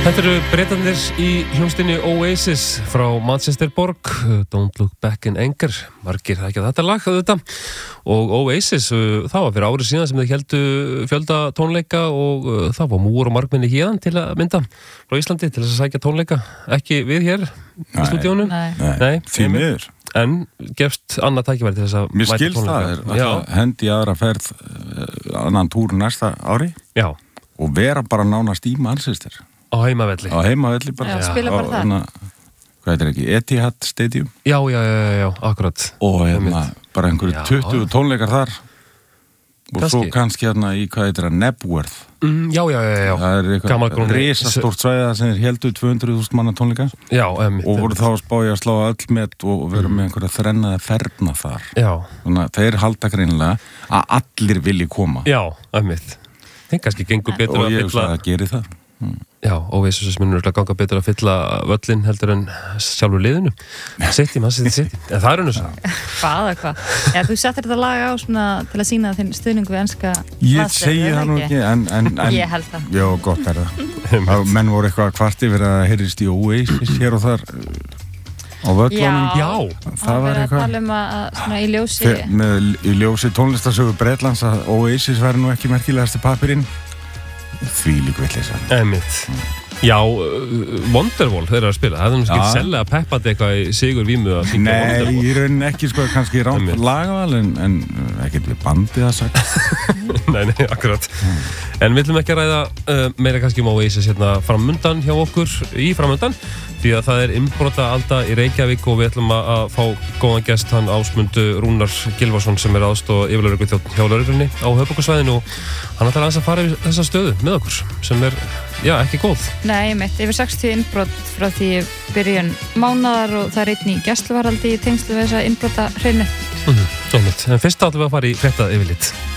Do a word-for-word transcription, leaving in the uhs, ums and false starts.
Þetta eru Bretarnir í hljómsveitinni Oasis frá Manchester borg, Don't Look Back in Anger, margir þekkja þetta lag auðvitað. Og Oasis, það var fyrir árið síðan sem þeir héldu fjölda tónleika og það var múr og margmenni héðan til að mynda frá Íslandi til þess að sækja tónleika, ekki við hér í stúdíónu. Nei, Nei, því miður. En gefst annað tækifæri til þess að Mér mæta skilst það, tónleika. er hendi aðra ferð annan túr næsta ári Já, og vera bara nánast í Manchester. á heimavelli. Á heimavelli bara. Já, spila bara þar. þar. Hvað heitir ekki? Etihad Stadium. Já, já, já, já, já, akkurat. Og hérna bara einhverju Já. tuttugu tónleikar þar. Og Kannski. svo kannski hérna í hvað heitir það, Nebworth. Mm, já, já, já, já. Það er Gamal eitthvað grunni. risastórt svæða sem er heldur tvö hundruð þúsund manna tónleika. Já, emmitt. Og voru þá að spája að slá öll met og vera með einhverja þrennaða ferna þar. Já, Þannig að þeir halda greinilega að allir vilji koma. já, emmitt. Þeim kannski gengur betur Og að ég fylla... hugsa að það geri það. Já, Oasis munur að ganga betur að fylla völlin heldur en sjálfur liðinu. Sitt í, maður sitt í sitt í. En það er hennu svo. Hvað eða hvað? Já, þú settir þetta lag á svona til að sína þinn stuðning við enska Ég landsliðið, segi er það nú ekki, en... en, en Ég held það. Já, gott er það. Það menn voru eitthvað kvarti fyrir að heyrist í Oasis hér og þar á völlunum. Já, það var að eitthvað. tala um að, að svona í ljósi Fe, með í ljósi tónlistarsögu Bretlands að Oasis væri nú ekki merkilegasti pappirinn. Því lík vitleysa. emmitt. Já, uh, Wonderwall þeir eru að spila. Það er nú Já. ekki sellega peppandi eitthvað í Sigur Vímu að syngja Nei, Wonderwall. í rauninni ekki sko kannski rámt Einmitt. lagaval en, en uh, ekkert við bandið að sagt. Nei, nei, akkurat. En við ætlum ekki að ræða uh, meira kannski um Oasis hérna framundan hjá okkur í framundan því að það er innbrota alda í Reykjavík og við ætlum að, að fá góðan gest hann Ásmund Rúnar Gylfason sem er aðstoð yfirlögregluþjónn hjá lögreglunni á höfuðborgarsvæðinu og hann ætlar aðeins að fara yfir þessa stöðu með okkur sem er, já, ekki góð. Nei, mitt, yfir sextíu innbrot frá því byrjun mánaðar og það er einn í gæsluvarðhaldi í tengslu við þessa innbrota hreinu. Mm-hmm. En fyrst ætlum við að fara í frétta yfirlit.